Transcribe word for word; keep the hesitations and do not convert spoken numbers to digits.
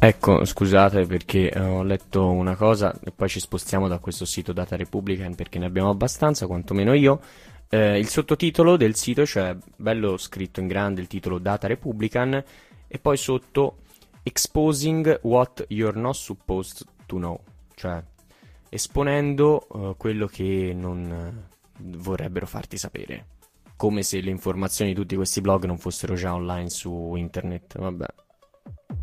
Ecco, scusate perché eh, ho letto una cosa e poi ci spostiamo da questo sito Data Republican perché ne abbiamo abbastanza, quantomeno io. Eh, il sottotitolo del sito, cioè bello scritto in grande il titolo Data Republican e poi sotto Exposing what you're not supposed to know, cioè esponendo eh, quello che non eh, vorrebbero farti sapere, come se le informazioni di tutti questi blog non fossero già online su internet, vabbè.